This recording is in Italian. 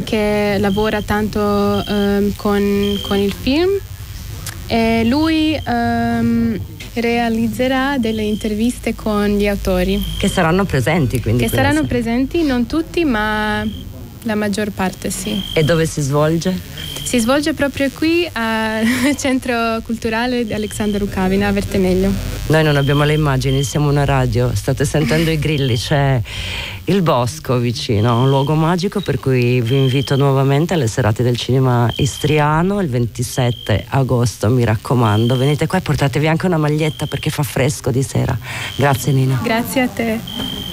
che lavora tanto con il film, e lui realizzerà delle interviste con gli autori. Che saranno presenti, quindi. Che saranno presenti, non tutti, ma la maggior parte, sì. E dove si svolge? Si svolge proprio qui al Centro Culturale di Alexander Rukavina a Vertemeglio. Noi non abbiamo le immagini, siamo una radio, state sentendo i grilli, c'è il bosco vicino, un luogo magico, per cui vi invito nuovamente alle serate del cinema istriano il 27 agosto, mi raccomando. Venite qua e portatevi anche una maglietta perché fa fresco di sera. Grazie Nina. Grazie a te.